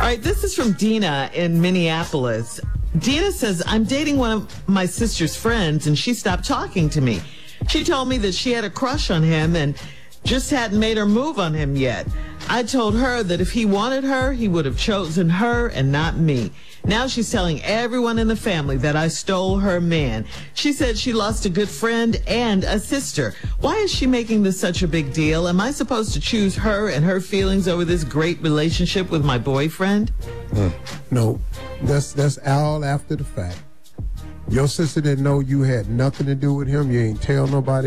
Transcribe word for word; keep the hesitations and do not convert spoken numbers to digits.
right, this is from Dina in Minneapolis. Dina says, I'm dating one of my sister's friends, and she stopped talking to me. She told me that she had a crush on him and just hadn't made her move on him yet. I told her that if he wanted her, he would have chosen her and not me. Now she's telling everyone in the family that I stole her man. She said she lost a good friend and a sister. Why is she making this such a big deal? Am I supposed to choose her and her feelings over this great relationship with my boyfriend? Mm. No, that's that's all after the fact. Your sister didn't know you had nothing to do with him. You ain't tell nobody.